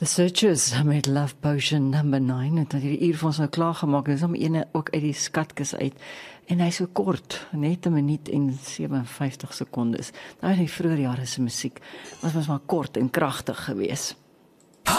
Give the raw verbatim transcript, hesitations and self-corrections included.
The Searchers met Love Potion number nine, het het hierdie uur vir ons nou klaargemaak, dis om ene ook uit die skatkis uit, en hy is so kort, net 'n minuut en sewenvyftig sekondes. Nou in die vroeë jare se musiek was mos maar kort en kragtig geweest.